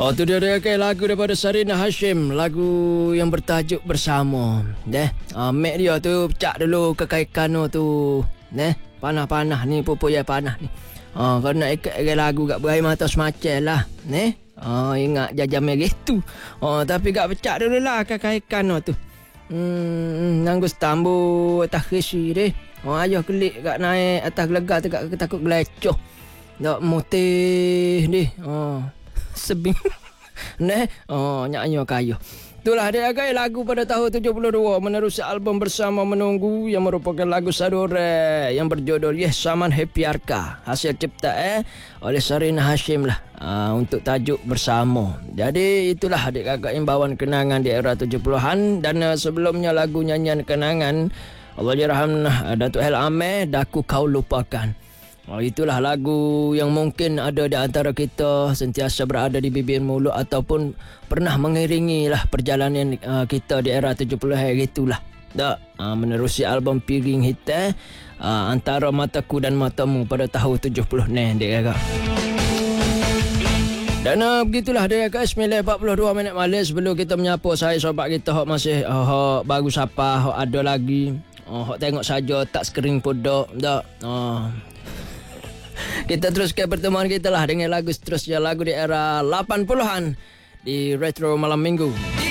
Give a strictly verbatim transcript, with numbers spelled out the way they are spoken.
Oh, tu dia dia okay, lagu daripada Sarina Hashim, lagu yang bertajuk Bersama. Deh, uh, mek dia tu pecah dulu kekaikan tu. Deh, panah-panah ni pupuk panah ni. Ah, uh, kalau nak ikat lagu kat berair mata semacam lah. Neh. Ah, uh, ingat jajam gitu. Oh, uh, tapi gak pecah dulu lah kekaikan tu. Hmm, nanggus tambu atas kesi deh. Oh, ayah kelik kat naik atas gelega tu kat takut gelecoh. Dak mutih deh. Oh. Sebing Neh Oh nyanyi kayu. Itulah dia guys, lagu pada tahun tujuh puluh dua menerusi album Bersama Menunggu yang merupakan lagu Sadore yang berjudul Yes Saman Happy Arka, hasil cipta eh oleh Sarina Hashim lah, uh, untuk tajuk Bersama. Jadi itulah adik kakak imbauan kenangan di era tujuh puluhan. Dan uh, sebelumnya lagu nyanyian kenangan Allahyarhamna Datuk El Ameh, Daku Kau Lupakan. Oh, itulah lagu yang mungkin ada di antara kita sentiasa berada di bibir mulut ataupun pernah mengiringi lah perjalanan uh, kita di era tujuh puluhan gitulah. Tak, uh, menerusi album Piring Hitam, uh, Antara Mataku dan Matamu pada tahun tujuh puluh ni dia kakak. Dan uh, begitulah dia guys, sembilan empat puluh dua minit malam sebelum kita menyapa saya sobat kita hok masih uh, hok baru sapa, hok ada lagi. Oh, hok tengok saja tak skrin pun dak. Tak. Oh. Kita teruskan pertemuan kita lah dengan lagu seterusnya, lagu di era lapan puluhan di Retro Malam Minggu.